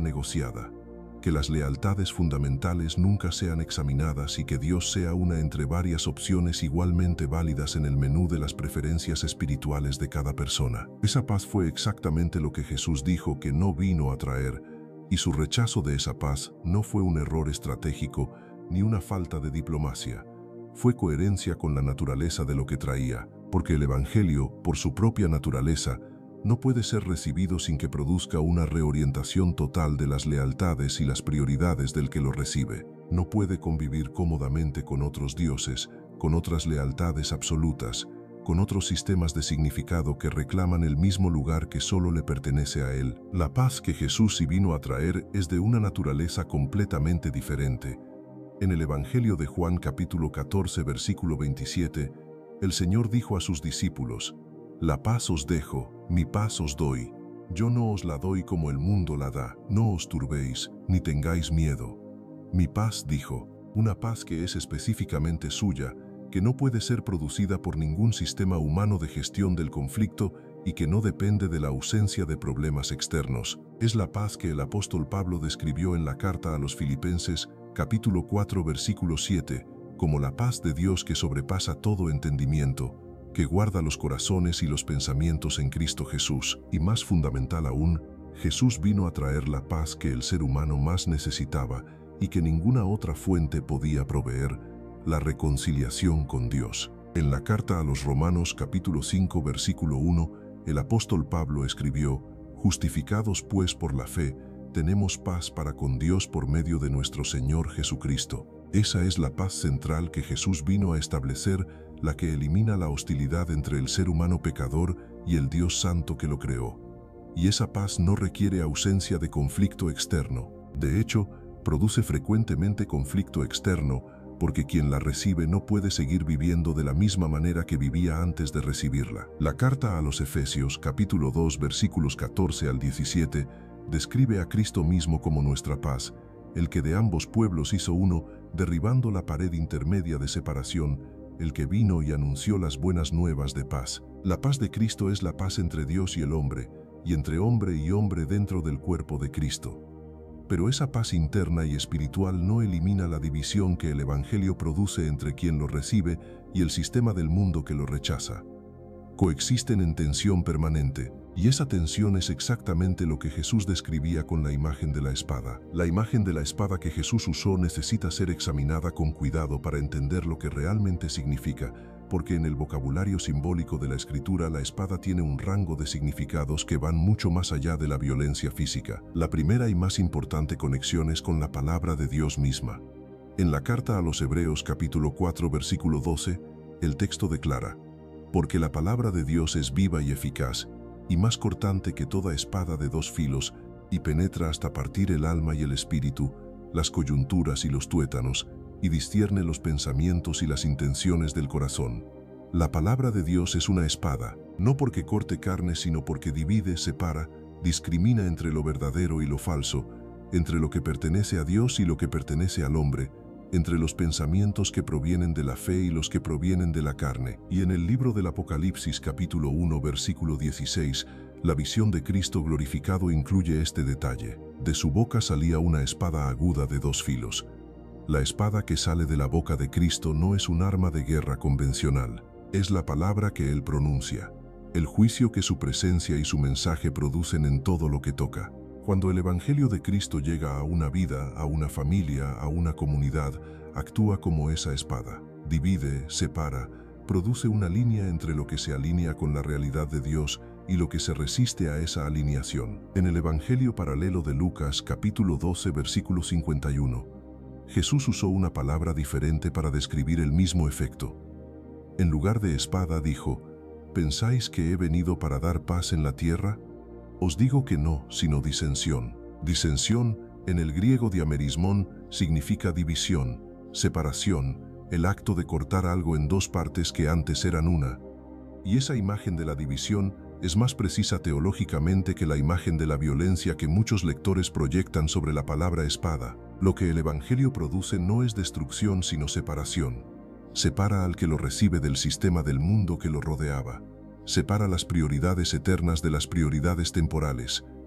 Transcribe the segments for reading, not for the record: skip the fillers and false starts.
negociada, que las lealtades fundamentales nunca sean examinadas y que Dios sea una entre varias opciones igualmente válidas en el menú de las preferencias espirituales de cada persona. Esa paz fue exactamente lo que Jesús dijo que no vino a traer, y su rechazo de esa paz no fue un error estratégico ni una falta de diplomacia. Fue coherencia con la naturaleza de lo que traía, porque el Evangelio, por su propia naturaleza, no puede ser recibido sin que produzca una reorientación total de las lealtades y las prioridades del que lo recibe. No puede convivir cómodamente con otros dioses, con otras lealtades absolutas, con otros sistemas de significado que reclaman el mismo lugar que solo le pertenece a él. La paz que Jesús sí vino a traer es de una naturaleza completamente diferente. En el Evangelio de Juan capítulo 14 versículo 27, el Señor dijo a sus discípulos: «La paz os dejo, mi paz os doy. Yo no os la doy como el mundo la da. No os turbéis, ni tengáis miedo». Mi paz, dijo, una paz que es específicamente suya, que no puede ser producida por ningún sistema humano de gestión del conflicto y que no depende de la ausencia de problemas externos. Es la paz que el apóstol Pablo describió en la carta a los Filipenses, capítulo 4, versículo 7, como la paz de Dios que sobrepasa todo entendimiento, que guarda los corazones y los pensamientos en Cristo Jesús. Y más fundamental aún, Jesús vino a traer la paz que el ser humano más necesitaba y que ninguna otra fuente podía proveer: la reconciliación con Dios. En la carta a los Romanos capítulo 5 versículo 1, el apóstol Pablo escribió: «Justificados pues por la fe, tenemos paz para con Dios por medio de nuestro Señor Jesucristo». Esa es la paz central que Jesús vino a establecer, la que elimina la hostilidad entre el ser humano pecador y el Dios santo que lo creó. Y esa paz no requiere ausencia de conflicto externo. De hecho, produce frecuentemente conflicto externo, porque quien la recibe no puede seguir viviendo de la misma manera que vivía antes de recibirla. La carta a los Efesios, capítulo 2, versículos 14 al 17, describe a Cristo mismo como nuestra paz, el que de ambos pueblos hizo uno, derribando la pared intermedia de separación, el que vino y anunció las buenas nuevas de paz. La paz de Cristo es la paz entre Dios y el hombre, y entre hombre y hombre dentro del cuerpo de Cristo. Pero esa paz interna y espiritual no elimina la división que el Evangelio produce entre quien lo recibe y el sistema del mundo que lo rechaza. Coexisten en tensión permanente, y esa tensión es exactamente lo que Jesús describía con la imagen de la espada. La imagen de la espada que Jesús usó necesita ser examinada con cuidado para entender lo que realmente significa, porque en el vocabulario simbólico de la Escritura la espada tiene un rango de significados que van mucho más allá de la violencia física. La primera y más importante conexión es con la palabra de Dios misma. En la carta a los Hebreos capítulo 4 versículo 12, el texto declara: «Porque la palabra de Dios es viva y eficaz, y más cortante que toda espada de dos filos, y penetra hasta partir el alma y el espíritu, las coyunturas y los tuétanos, y discierne los pensamientos y las intenciones del corazón». La palabra de Dios es una espada, no porque corte carne, sino porque divide, separa, discrimina entre lo verdadero y lo falso, entre lo que pertenece a Dios y lo que pertenece al hombre, entre los pensamientos que provienen de la fe y los que provienen de la carne. Y en el libro del Apocalipsis capítulo 1 versículo 16, la visión de Cristo glorificado incluye este detalle: «De su boca salía una espada aguda de dos filos». La espada que sale de la boca de Cristo no es un arma de guerra convencional, es la palabra que Él pronuncia, el juicio que su presencia y su mensaje producen en todo lo que toca. Cuando el Evangelio de Cristo llega a una vida, a una familia, a una comunidad, actúa como esa espada. Divide, separa, produce una línea entre lo que se alinea con la realidad de Dios y lo que se resiste a esa alineación. En el Evangelio paralelo de Lucas, capítulo 12, versículo 51, Jesús usó una palabra diferente para describir el mismo efecto. En lugar de espada dijo: «¿Pensáis que he venido para dar paz en la tierra? Os digo que no, sino disensión». Disensión, en el griego diamerismón, significa división, separación, el acto de cortar algo en dos partes que antes eran una. Y esa imagen de la división es más precisa teológicamente que la imagen de la violencia que muchos lectores proyectan sobre la palabra espada. Lo que el Evangelio produce no es destrucción, sino separación. Separa al que lo recibe del sistema del mundo que lo rodeaba. Separa las prioridades eternas de las prioridades temporales.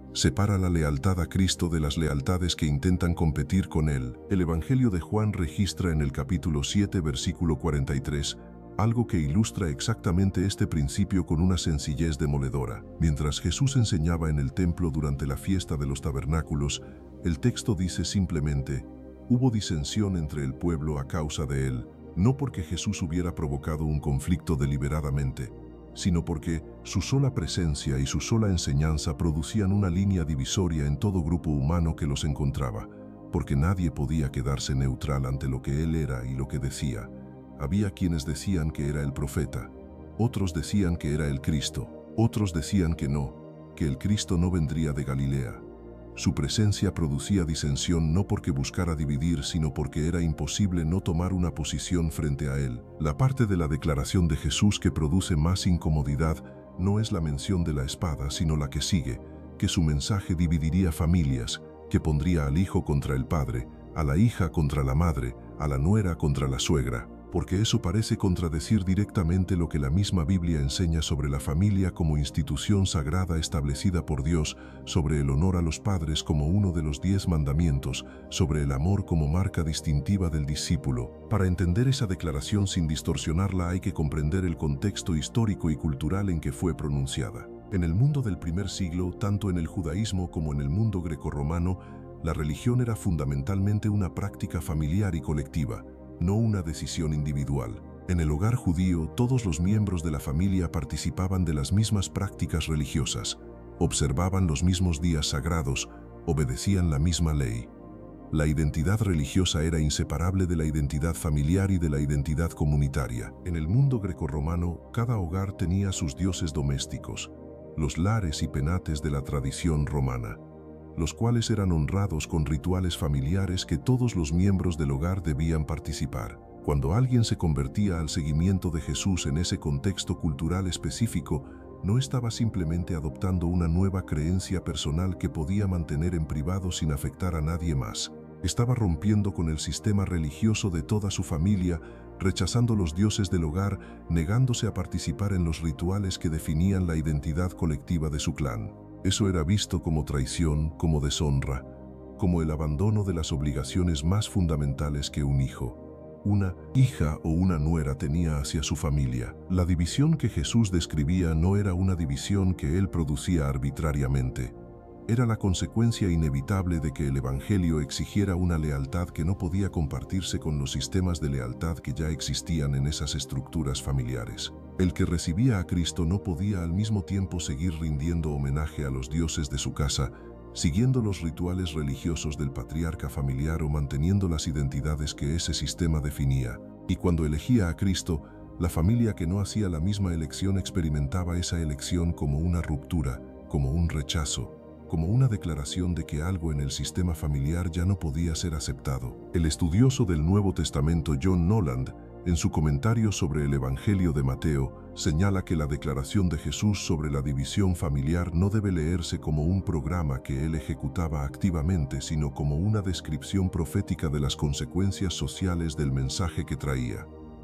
Separa la lealtad a Cristo de las lealtades que intentan competir con Él. El Evangelio de Juan registra en el capítulo 7, versículo 43, algo que ilustra exactamente este principio con una sencillez demoledora. Mientras Jesús enseñaba en el templo durante la fiesta de los tabernáculos, el texto dice simplemente: hubo disensión entre el pueblo a causa de él, no porque Jesús hubiera provocado un conflicto deliberadamente, sino porque su sola presencia y su sola enseñanza producían una línea divisoria en todo grupo humano que los encontraba, porque nadie podía quedarse neutral ante lo que él era y lo que decía. Había quienes decían que era el profeta, otros decían que era el Cristo, otros decían que no, que el Cristo no vendría de Galilea. Su presencia producía disensión no porque buscara dividir, sino porque era imposible no tomar una posición frente a él. La parte de la declaración de Jesús que produce más incomodidad no es la mención de la espada, sino la que sigue, que su mensaje dividiría familias, que pondría al hijo contra el padre, a la hija contra la madre, a la nuera contra la suegra, porque eso parece contradecir directamente lo que la misma Biblia enseña sobre la familia como institución sagrada establecida por Dios, sobre el honor a los padres como uno de los 10 mandamientos, sobre el amor como marca distintiva del discípulo. Para entender esa declaración sin distorsionarla hay que comprender el contexto histórico y cultural en que fue pronunciada. En el mundo del primer siglo, tanto en el judaísmo como en el mundo grecorromano, la religión era fundamentalmente una práctica familiar y colectiva, no una decisión individual. En el hogar judío, todos los miembros de la familia participaban de las mismas prácticas religiosas, observaban los mismos días sagrados, obedecían la misma ley. La identidad religiosa era inseparable de la identidad familiar y de la identidad comunitaria. En el mundo grecorromano, cada hogar tenía sus dioses domésticos, los lares y penates de la tradición romana, los cuales eran honrados con rituales familiares que todos los miembros del hogar debían participar. Cuando alguien se convertía al seguimiento de Jesús en ese contexto cultural específico, no estaba simplemente adoptando una nueva creencia personal que podía mantener en privado sin afectar a nadie más. Estaba rompiendo con el sistema religioso de toda su familia, rechazando los dioses del hogar, negándose a participar en los rituales que definían la identidad colectiva de su clan. Eso era visto como traición, como deshonra, como el abandono de las obligaciones más fundamentales que un hijo, una hija o una nuera tenía hacia su familia. La división que Jesús describía no era una división que él producía arbitrariamente. Era la consecuencia inevitable de que el Evangelio exigiera una lealtad que no podía compartirse con los sistemas de lealtad que ya existían en esas estructuras familiares. El que recibía a Cristo no podía al mismo tiempo seguir rindiendo homenaje a los dioses de su casa, siguiendo los rituales religiosos del patriarca familiar o manteniendo las identidades que ese sistema definía. Y cuando elegía a Cristo, la familia que no hacía la misma elección experimentaba esa elección como una ruptura, como un rechazo, como una declaración de que algo en el sistema familiar ya no podía ser aceptado. El estudioso del Nuevo Testamento John Noland, en su comentario sobre el Evangelio de Mateo, señala que la declaración de Jesús sobre la división familiar no debe leerse como un programa que él ejecutaba activamente, sino como una descripción profética de las consecuencias sociales del mensaje que traía.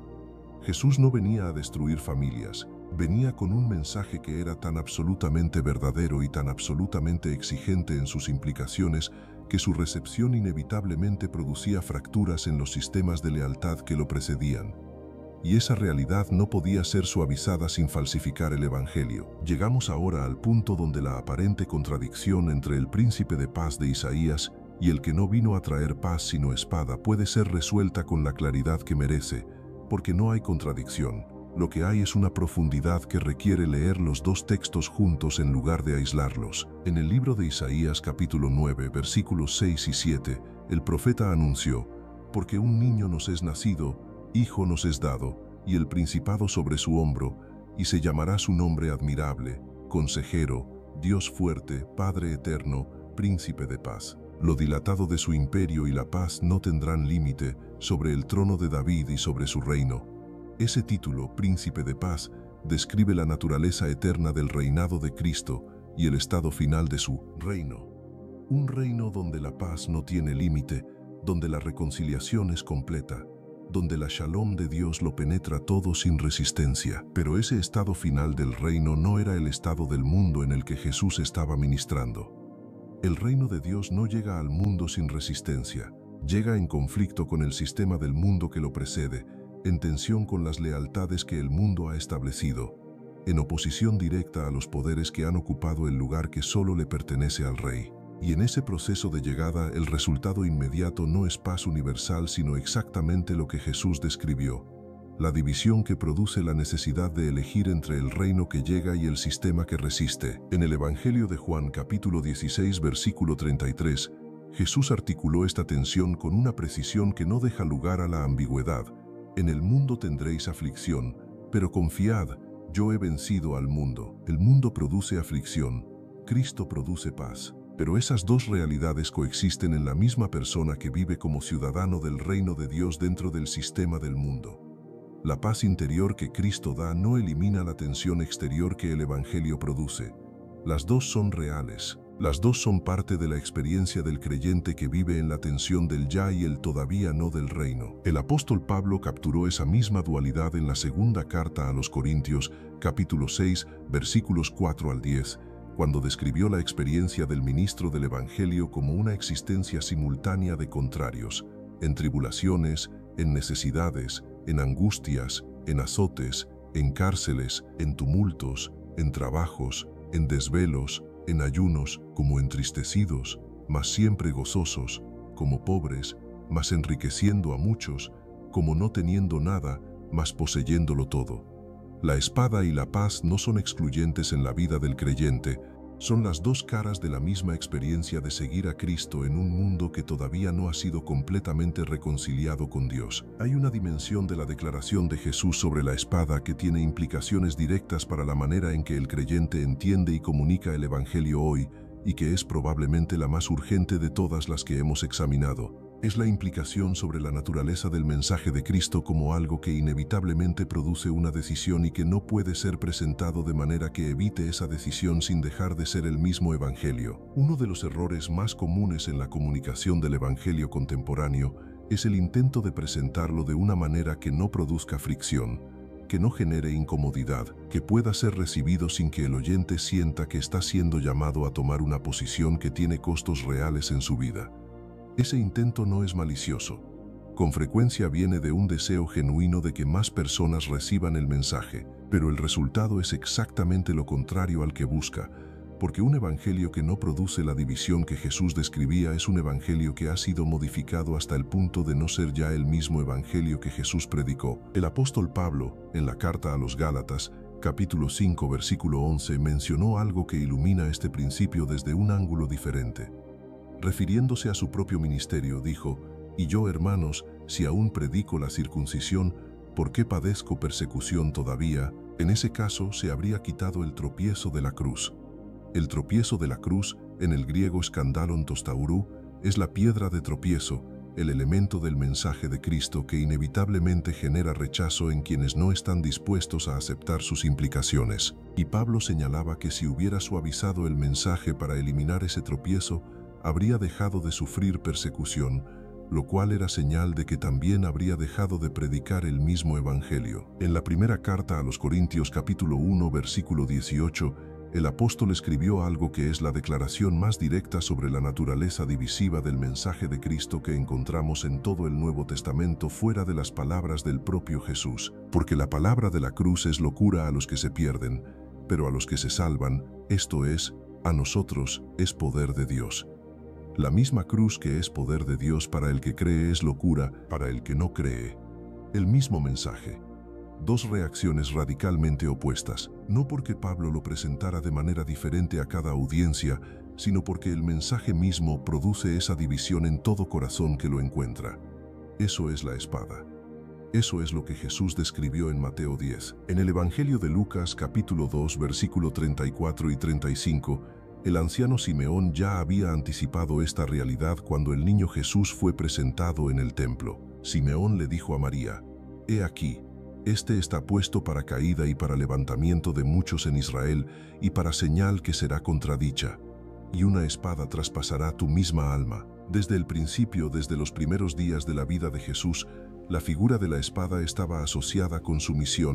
Jesús no venía a destruir familias, venía con un mensaje que era tan absolutamente verdadero y tan absolutamente exigente en sus implicaciones que su recepción inevitablemente producía fracturas en los sistemas de lealtad que lo precedían. Y esa realidad no podía ser suavizada sin falsificar el Evangelio. Llegamos ahora al punto donde la aparente contradicción entre el príncipe de paz de Isaías y el que no vino a traer paz sino espada puede ser resuelta con la claridad que merece, porque no hay contradicción. Lo que hay es una profundidad que requiere leer los dos textos juntos en lugar de aislarlos. En el libro de Isaías capítulo 9, versículos 6 y 7, el profeta anunció: porque un niño nos es nacido, hijo nos es dado, y el principado sobre su hombro, y se llamará su nombre admirable, consejero, Dios fuerte, Padre eterno, príncipe de paz. Lo dilatado de su imperio y la paz no tendrán límite sobre el trono de David y sobre su reino. Ese título, Príncipe de Paz, describe la naturaleza eterna del reinado de Cristo y el estado final de su reino. Un reino donde la paz no tiene límite, donde la reconciliación es completa, donde la shalom de Dios lo penetra todo sin resistencia. Pero ese estado final del reino no era el estado del mundo en el que Jesús estaba ministrando. El reino de Dios no llega al mundo sin resistencia. Llega en conflicto con el sistema del mundo que lo precede, en tensión con las lealtades que el mundo ha establecido, en oposición directa a los poderes que han ocupado el lugar que solo le pertenece al rey. Y en ese proceso de llegada, el resultado inmediato no es paz universal, sino exactamente lo que Jesús describió: la división que produce la necesidad de elegir entre el reino que llega y el sistema que resiste. En el Evangelio de Juan, capítulo 16, versículo 33, Jesús articuló esta tensión con una precisión que no deja lugar a la ambigüedad. En el mundo tendréis aflicción, pero confiad, yo he vencido al mundo. El mundo produce aflicción, Cristo produce paz. Pero esas dos realidades coexisten en la misma persona que vive como ciudadano del reino de Dios dentro del sistema del mundo. La paz interior que Cristo da no elimina la tensión exterior que el Evangelio produce. Las dos son reales. Las dos son parte de la experiencia del creyente que vive en la tensión del ya y el todavía no del reino. El apóstol Pablo capturó esa misma dualidad en la segunda carta a los Corintios, capítulo 6, versículos 4 al 10, cuando describió la experiencia del ministro del Evangelio como una existencia simultánea de contrarios, en tribulaciones, en necesidades, en angustias, en azotes, en cárceles, en tumultos, en trabajos, en desvelos, en ayunos, como entristecidos, mas siempre gozosos, como pobres, mas enriqueciendo a muchos, como no teniendo nada, mas poseyéndolo todo. La espada y la paz no son excluyentes en la vida del creyente, son las dos caras de la misma experiencia de seguir a Cristo en un mundo que todavía no ha sido completamente reconciliado con Dios. Hay una dimensión de la declaración de Jesús sobre la espada que tiene implicaciones directas para la manera en que el creyente entiende y comunica el Evangelio hoy, y que es probablemente la más urgente de todas las que hemos examinado. Es la implicación sobre la naturaleza del mensaje de Cristo como algo que inevitablemente produce una decisión y que no puede ser presentado de manera que evite esa decisión sin dejar de ser el mismo Evangelio. Uno de los errores más comunes en la comunicación del Evangelio contemporáneo es el intento de presentarlo de una manera que no produzca fricción, que no genere incomodidad, que pueda ser recibido sin que el oyente sienta que está siendo llamado a tomar una posición que tiene costos reales en su vida. Ese intento no es malicioso. Con frecuencia viene de un deseo genuino de que más personas reciban el mensaje, pero el resultado es exactamente lo contrario al que busca, porque un evangelio que no produce la división que Jesús describía es un evangelio que ha sido modificado hasta el punto de no ser ya el mismo evangelio que Jesús predicó. El apóstol Pablo, en la carta a los Gálatas, capítulo 5, versículo 11, mencionó algo que ilumina este principio desde un ángulo diferente. Refiriéndose a su propio ministerio, dijo: «Y yo, hermanos, si aún predico la circuncisión, ¿por qué padezco persecución todavía?». En ese caso se habría quitado el tropiezo de la cruz. El tropiezo de la cruz, en el griego skandalon tostaurú, es la piedra de tropiezo, el elemento del mensaje de Cristo que inevitablemente genera rechazo en quienes no están dispuestos a aceptar sus implicaciones. Y Pablo señalaba que si hubiera suavizado el mensaje para eliminar ese tropiezo, habría dejado de sufrir persecución, lo cual era señal de que también habría dejado de predicar el mismo evangelio. En la primera carta a los Corintios capítulo 1 versículo 18, el apóstol escribió algo que es la declaración más directa sobre la naturaleza divisiva del mensaje de Cristo que encontramos en todo el Nuevo Testamento fuera de las palabras del propio Jesús. Porque la palabra de la cruz es locura a los que se pierden, pero a los que se salvan, esto es, a nosotros, es poder de Dios. La misma cruz que es poder de Dios para el que cree es locura para el que no cree. El mismo mensaje. Dos reacciones radicalmente opuestas, no porque Pablo lo presentara de manera diferente a cada audiencia, sino porque el mensaje mismo produce esa división en todo corazón que lo encuentra. Eso es la espada. Eso es lo que Jesús describió en Mateo 10. En el Evangelio de Lucas capítulo 2 versículo 34 y 35, el anciano Simeón ya había anticipado esta realidad cuando el niño Jesús fue presentado en el templo. Simeón le dijo a María: «He aquí, este está puesto para caída y para levantamiento de muchos en Israel, y para señal que será contradicha. Y una espada traspasará tu misma alma». Desde el principio, desde los primeros días de la vida de Jesús, la figura de la espada estaba asociada con su misión,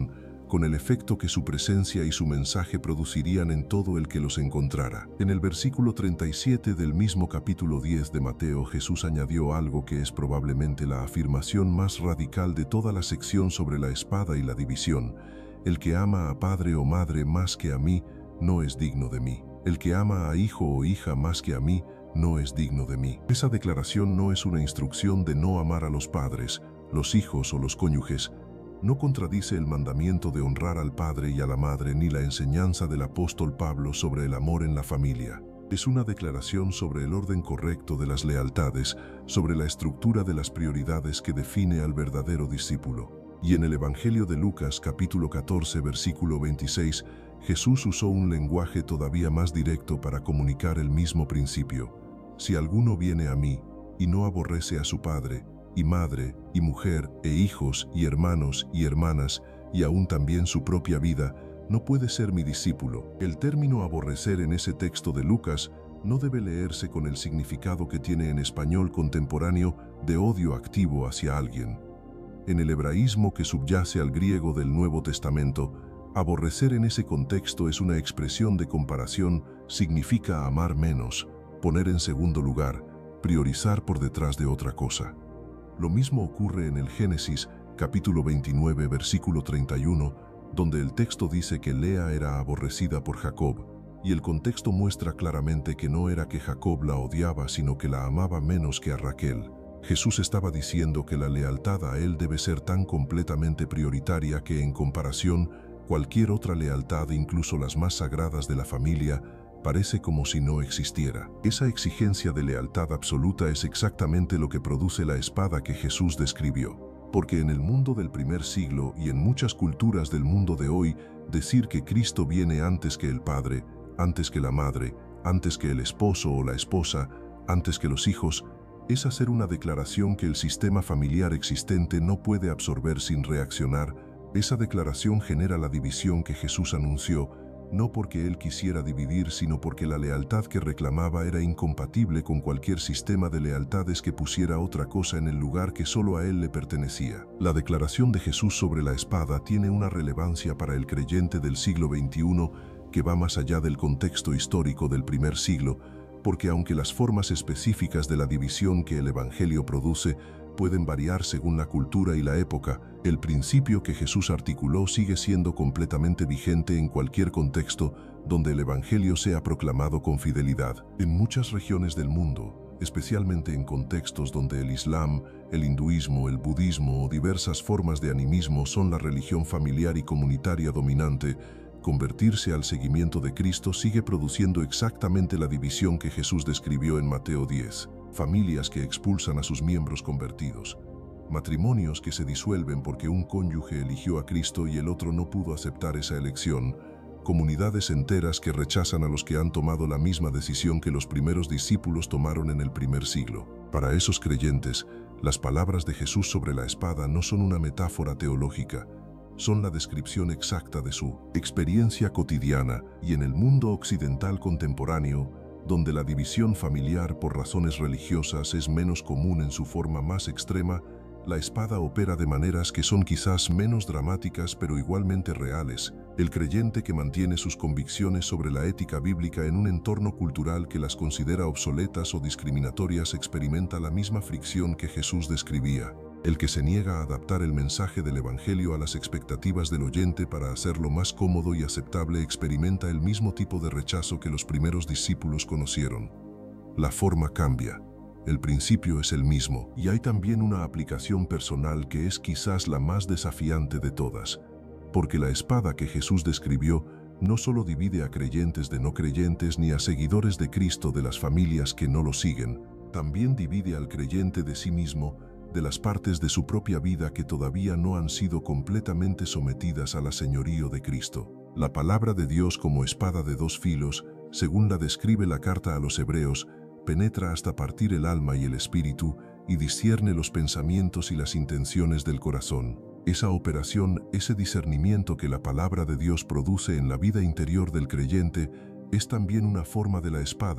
con el efecto que su presencia y su mensaje producirían en todo el que los encontrara. En el versículo 37 del mismo capítulo 10 de Mateo, Jesús añadió algo que es probablemente la afirmación más radical de toda la sección sobre la espada y la división. El que ama a padre o madre más que a mí, no es digno de mí. El que ama a hijo o hija más que a mí, no es digno de mí. Esa declaración no es una instrucción de no amar a los padres, los hijos o los cónyuges. No contradice el mandamiento de honrar al padre y a la madre ni la enseñanza del apóstol Pablo sobre el amor en la familia. Es una declaración sobre el orden correcto de las lealtades, sobre la estructura de las prioridades que define al verdadero discípulo. Y en el Evangelio de Lucas, capítulo 14, versículo 26, Jesús usó un lenguaje todavía más directo para comunicar el mismo principio. Si alguno viene a mí y no aborrece a su padre, y madre, y mujer, e hijos, y hermanos, y hermanas, y aún también su propia vida, no puede ser mi discípulo. El término aborrecer en ese texto de Lucas no debe leerse con el significado que tiene en español contemporáneo de odio activo hacia alguien. En el hebraísmo que subyace al griego del Nuevo Testamento, aborrecer en ese contexto es una expresión de comparación, significa amar menos, poner en segundo lugar, priorizar por detrás de otra cosa. Lo mismo ocurre en el Génesis, capítulo 29, versículo 31, donde el texto dice que Lea era aborrecida por Jacob, y el contexto muestra claramente que no era que Jacob la odiaba, sino que la amaba menos que a Raquel. Jesús estaba diciendo que la lealtad a él debe ser tan completamente prioritaria que, en comparación, cualquier otra lealtad, incluso las más sagradas de la familia, parece como si no existiera. Esa exigencia de lealtad absoluta es exactamente lo que produce la espada que Jesús describió. Porque en el mundo del primer siglo y en muchas culturas del mundo de hoy, decir que Cristo viene antes que el padre, antes que la madre, antes que el esposo o la esposa, antes que los hijos, es hacer una declaración que el sistema familiar existente no puede absorber sin reaccionar. Esa declaración genera la división que Jesús anunció, no porque él quisiera dividir, sino porque la lealtad que reclamaba era incompatible con cualquier sistema de lealtades que pusiera otra cosa en el lugar que solo a él le pertenecía. La declaración de Jesús sobre la espada tiene una relevancia para el creyente del siglo XXI que va más allá del contexto histórico del primer siglo, porque aunque las formas específicas de la división que el Evangelio produce pueden variar según la cultura y la época, el principio que Jesús articuló sigue siendo completamente vigente en cualquier contexto donde el Evangelio sea proclamado con fidelidad. En muchas regiones del mundo, especialmente en contextos donde el Islam, el hinduismo, el budismo o diversas formas de animismo son la religión familiar y comunitaria dominante, convertirse al seguimiento de Cristo sigue produciendo exactamente la división que Jesús describió en Mateo 10. Familias que expulsan a sus miembros convertidos. Matrimonios que se disuelven porque un cónyuge eligió a Cristo y el otro no pudo aceptar esa elección. Comunidades enteras que rechazan a los que han tomado la misma decisión que los primeros discípulos tomaron en el primer siglo. Para esos creyentes, las palabras de Jesús sobre la espada no son una metáfora teológica, son la descripción exacta de su experiencia cotidiana. Y en el mundo occidental contemporáneo, donde la división familiar por razones religiosas es menos común en su forma más extrema, la espada opera de maneras que son quizás menos dramáticas pero igualmente reales. El creyente que mantiene sus convicciones sobre la ética bíblica en un entorno cultural que las considera obsoletas o discriminatorias experimenta la misma fricción que Jesús describía. El que se niega a adaptar el mensaje del Evangelio a las expectativas del oyente para hacerlo más cómodo y aceptable experimenta el mismo tipo de rechazo que los primeros discípulos conocieron. La forma cambia, el principio es el mismo, y hay también una aplicación personal que es quizás la más desafiante de todas, porque la espada que Jesús describió no solo divide a creyentes de no creyentes ni a seguidores de Cristo de las familias que no lo siguen, también divide al creyente de sí mismo, de las partes de su propia vida que todavía no han sido completamente sometidas a la señorío de Cristo. La palabra de Dios como espada de dos filos, según la describe la carta a los Hebreos, penetra hasta partir el alma y el espíritu y discierne los pensamientos y las intenciones del corazón. Esa operación, ese discernimiento que la palabra de Dios produce en la vida interior del creyente, es también una forma de la espada,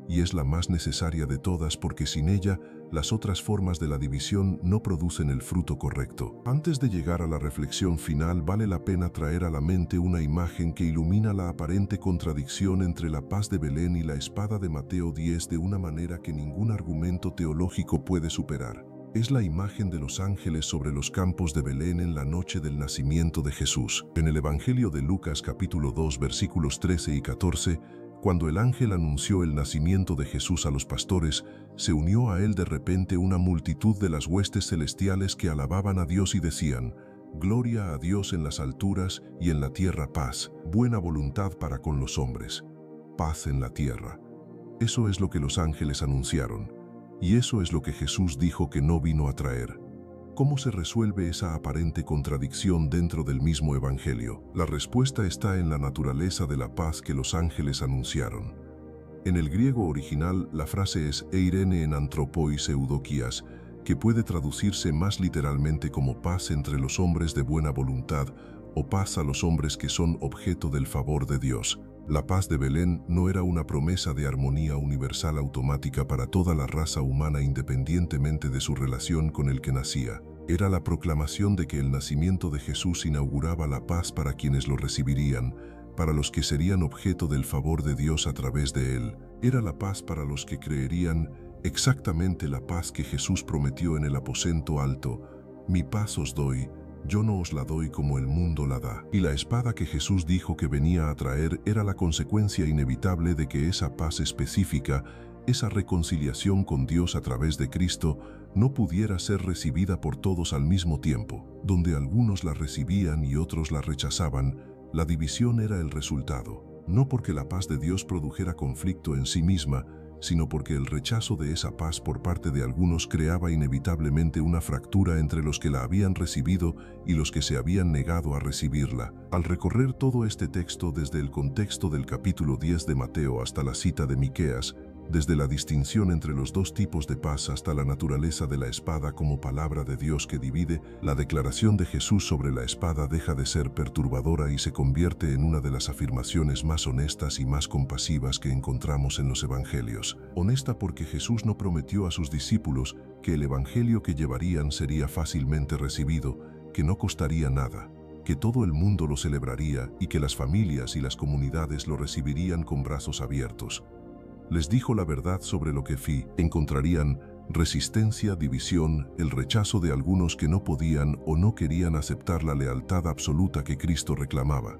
y es la más necesaria de todas porque sin ella, las otras formas de la división no producen el fruto correcto. Antes de llegar a la reflexión final, vale la pena traer a la mente una imagen que ilumina la aparente contradicción entre la paz de Belén y la espada de Mateo 10 de una manera que ningún argumento teológico puede superar. Es la imagen de los ángeles sobre los campos de Belén en la noche del nacimiento de Jesús. En el Evangelio de Lucas capítulo 2 versículos 13 y 14, cuando el ángel anunció el nacimiento de Jesús a los pastores, se unió a él de repente una multitud de las huestes celestiales que alababan a Dios y decían: «Gloria a Dios en las alturas y en la tierra paz, buena voluntad para con los hombres». Paz en la tierra. Eso es lo que los ángeles anunciaron, y eso es lo que Jesús dijo que no vino a traer. ¿Cómo se resuelve esa aparente contradicción dentro del mismo Evangelio? La respuesta está en la naturaleza de la paz que los ángeles anunciaron. En el griego original, la frase es eirene en anthropois eudokias, que puede traducirse más literalmente como paz entre los hombres de buena voluntad o paz a los hombres que son objeto del favor de Dios. La paz de Belén no era una promesa de armonía universal automática para toda la raza humana independientemente de su relación con el que nacía. Era la proclamación de que el nacimiento de Jesús inauguraba la paz para quienes lo recibirían, para los que serían objeto del favor de Dios a través de él. Era la paz para los que creerían, exactamente la paz que Jesús prometió en el aposento alto: «Mi paz os doy, yo no os la doy como el mundo la da». Y la espada que Jesús dijo que venía a traer era la consecuencia inevitable de que esa paz específica, esa reconciliación con Dios a través de Cristo, no pudiera ser recibida por todos al mismo tiempo. Donde algunos la recibían y otros la rechazaban, la división era el resultado. No porque la paz de Dios produjera conflicto en sí misma, sino porque el rechazo de esa paz por parte de algunos creaba inevitablemente una fractura entre los que la habían recibido y los que se habían negado a recibirla. Al recorrer todo este texto desde el contexto del capítulo 10 de Mateo hasta la cita de Miqueas, desde la distinción entre los dos tipos de paz hasta la naturaleza de la espada como palabra de Dios que divide, la declaración de Jesús sobre la espada deja de ser perturbadora y se convierte en una de las afirmaciones más honestas y más compasivas que encontramos en los evangelios. Honesta porque Jesús no prometió a sus discípulos que el evangelio que llevarían sería fácilmente recibido, que no costaría nada, que todo el mundo lo celebraría y que las familias y las comunidades lo recibirían con brazos abiertos. Les dijo la verdad sobre lo que encontrarían: resistencia, división, el rechazo de algunos que no podían o no querían aceptar la lealtad absoluta que Cristo reclamaba.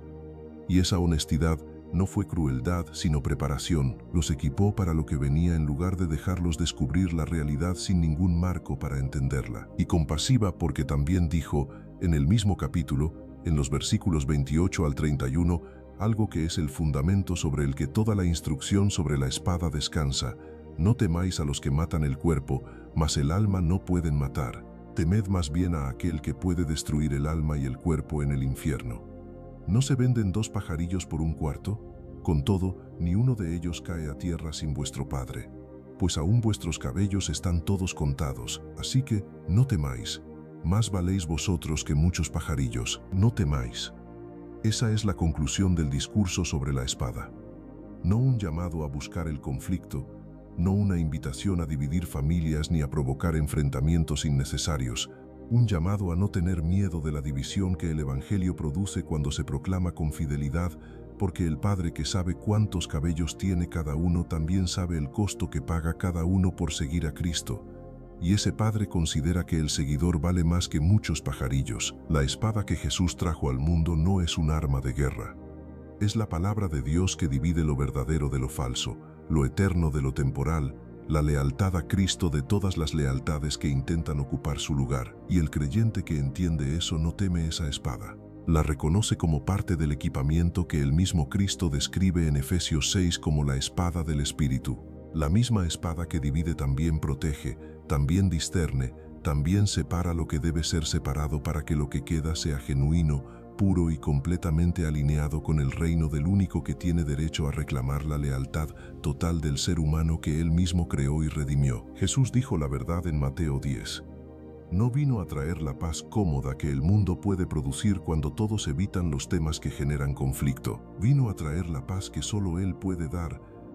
Y esa honestidad no fue crueldad, sino preparación. Los equipó para lo que venía en lugar de dejarlos descubrir la realidad sin ningún marco para entenderla. Y compasiva porque también dijo, en el mismo capítulo, en los versículos 28 al 31, algo que es el fundamento sobre el que toda la instrucción sobre la espada descansa: «No temáis a los que matan el cuerpo, mas el alma no pueden matar. Temed más bien a aquel que puede destruir el alma y el cuerpo en el infierno. ¿No se venden 2 pajarillos por un cuarto? Con todo, ni uno de ellos cae a tierra sin vuestro Padre. Pues aún vuestros cabellos están todos contados, así que no temáis. Más valéis vosotros que muchos pajarillos. No temáis». Esa es la conclusión del discurso sobre la espada. No un llamado a buscar el conflicto, no una invitación a dividir familias ni a provocar enfrentamientos innecesarios, un llamado a no tener miedo de la división que el Evangelio produce cuando se proclama con fidelidad, porque el Padre que sabe cuántos cabellos tiene cada uno también sabe el costo que paga cada uno por seguir a Cristo. Y ese Padre considera que el seguidor vale más que muchos pajarillos. La espada que Jesús trajo al mundo no es un arma de guerra. Es la palabra de Dios que divide lo verdadero de lo falso, lo eterno de lo temporal, la lealtad a Cristo de todas las lealtades que intentan ocupar su lugar. Y el creyente que entiende eso no teme esa espada. La reconoce como parte del equipamiento que el mismo Cristo describe en Efesios 6 como la espada del Espíritu. La misma espada que divide también protege, también discerne, también separa lo que debe ser separado para que lo que queda sea genuino, puro y completamente alineado con el reino del único que tiene derecho a reclamar la lealtad total del ser humano que él mismo creó y redimió. Jesús dijo la verdad en Mateo 10. No vino a traer la paz cómoda que el mundo puede producir cuando todos evitan los temas que generan conflicto. Vino a traer la paz que solo Él puede dar,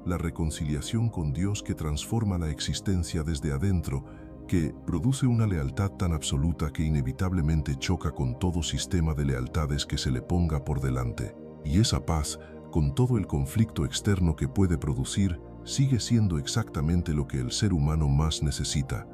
la reconciliación con Dios que transforma la existencia desde adentro, que produce una lealtad tan absoluta que inevitablemente choca con todo sistema de lealtades que se le ponga por delante. Y esa paz, con todo el conflicto externo que puede producir, sigue siendo exactamente lo que el ser humano más necesita.